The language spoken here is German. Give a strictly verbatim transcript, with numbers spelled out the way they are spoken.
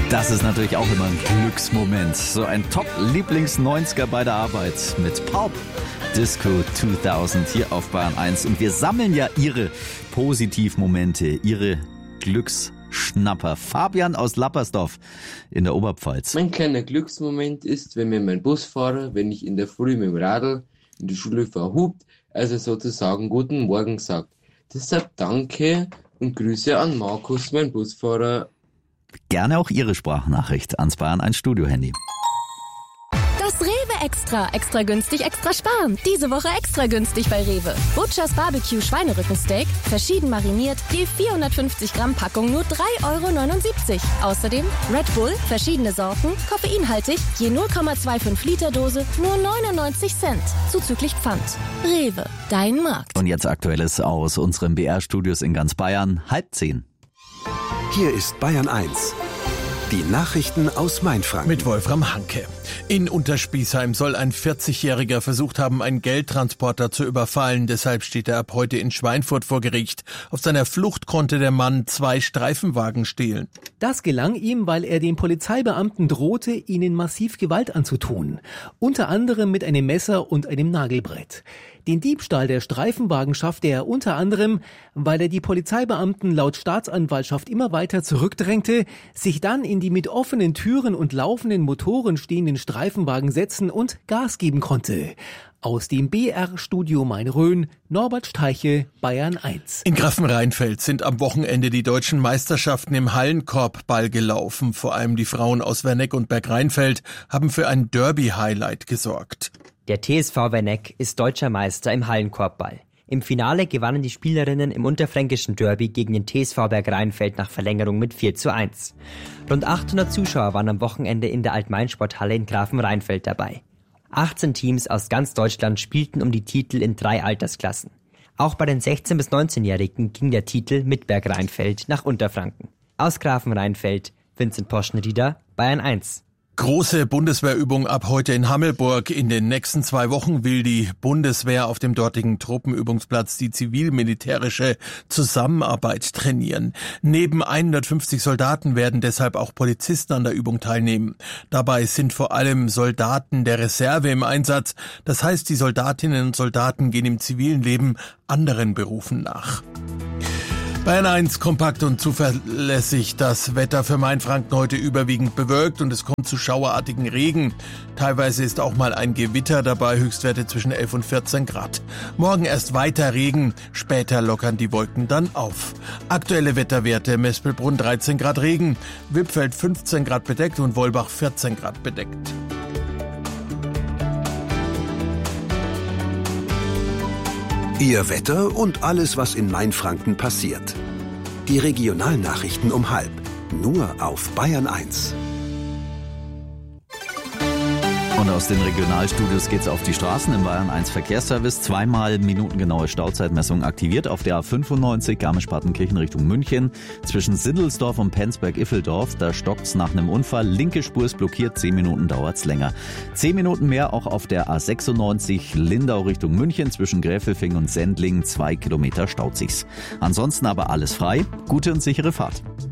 Das ist natürlich auch immer ein Glücksmoment. So ein Top-Lieblings-neunziger bei der Arbeit mit Pulp Disco zweitausend hier auf Bayern eins. Und wir sammeln ja Ihre Positivmomente, Ihre Glücksschnapper. Fabian aus Lappersdorf in der Oberpfalz. Mein kleiner Glücksmoment ist, wenn mir mein Busfahrer, wenn ich in der Früh mit dem Radl in die Schule fahre, hupt, also sozusagen Guten Morgen sagt. Deshalb danke und Grüße an Markus, mein Busfahrer. Gerne auch Ihre Sprachnachricht ans Bayern eins Studio-Handy. Das Rewe Extra. Extra günstig, extra sparen. Diese Woche extra günstig bei Rewe. Butchers Barbecue Schweinerückensteak, verschieden mariniert, je vierhundertfünfzig Gramm Packung nur drei Euro neunundsiebzig. Außerdem Red Bull, verschiedene Sorten, koffeinhaltig, je null Komma fünfundzwanzig Liter Dose, nur neunundneunzig Cent. Zuzüglich Pfand. Rewe, dein Markt. Und jetzt Aktuelles aus unseren B R-Studios in ganz Bayern. Halb zehn. Hier ist Bayern eins. Die Nachrichten aus Mainfranken. Mit Wolfram Hanke. In Unterspießheim soll ein vierzigjähriger versucht haben, einen Geldtransporter zu überfallen. Deshalb steht er ab heute in Schweinfurt vor Gericht. Auf seiner Flucht konnte der Mann zwei Streifenwagen stehlen. Das gelang ihm, weil er den Polizeibeamten drohte, ihnen massiv Gewalt anzutun. Unter anderem mit einem Messer und einem Nagelbrett. Den Diebstahl der Streifenwagen schaffte er unter anderem, weil er die Polizeibeamten laut Staatsanwaltschaft immer weiter zurückdrängte, sich dann in die mit offenen Türen und laufenden Motoren stehenden Streifenwagen setzen und Gas geben konnte. Aus dem B R-Studio Main-Rhön, Norbert Steiche, Bayern eins. In Grafenrheinfeld sind am Wochenende die deutschen Meisterschaften im Hallenkorbball gelaufen. Vor allem die Frauen aus Werneck und Bergrheinfeld haben für ein Derby-Highlight gesorgt. Der T S V Werneck ist deutscher Meister im Hallenkorbball. Im Finale gewannen die Spielerinnen im unterfränkischen Derby gegen den T S V Bergrheinfeld nach Verlängerung mit vier zu eins. Rund achthundert Zuschauer waren am Wochenende in der Altmain-Sporthalle in Grafenrheinfeld dabei. achtzehn Teams aus ganz Deutschland spielten um die Titel in drei Altersklassen. Auch bei den sechzehn- bis neunzehnjährigen ging der Titel mit Bergrheinfeld nach Unterfranken. Aus Grafenrheinfeld, Vincent Poschenrieder, Bayern eins. Große Bundeswehrübung ab heute in Hammelburg. In den nächsten zwei Wochen will die Bundeswehr auf dem dortigen Truppenübungsplatz die zivil-militärische Zusammenarbeit trainieren. Neben hundertfünfzig Soldaten werden deshalb auch Polizisten an der Übung teilnehmen. Dabei sind vor allem Soldaten der Reserve im Einsatz. Das heißt, die Soldatinnen und Soldaten gehen im zivilen Leben anderen Berufen nach. Bayern eins, kompakt und zuverlässig. Das Wetter für Mainfranken heute überwiegend bewölkt und es kommt zu schauerartigen Regen. Teilweise ist auch mal ein Gewitter dabei, Höchstwerte zwischen elf und vierzehn Grad. Morgen erst weiter Regen, später lockern die Wolken dann auf. Aktuelle Wetterwerte: Mespelbrunn dreizehn Grad Regen, Wippfeld fünfzehn Grad bedeckt und Wolbach vierzehn Grad bedeckt. Ihr Wetter und alles, was in Mainfranken passiert. Die Regionalnachrichten um halb. Nur auf Bayern eins. Und aus den Regionalstudios geht's auf die Straßen im Bayern eins Verkehrsservice. Zweimal minutengenaue Stauzeitmessung aktiviert auf der A fünfundneunzig Garmisch-Partenkirchen Richtung München. Zwischen Sindelsdorf und Penzberg-Iffeldorf, da stockt's nach einem Unfall. Linke Spur ist blockiert, zehn Minuten dauert's länger. Zehn Minuten mehr auch auf der A sechsundneunzig Lindau Richtung München. Zwischen Gräfelfing und Sendling zwei Kilometer staut sich's. Ansonsten aber alles frei. Gute und sichere Fahrt.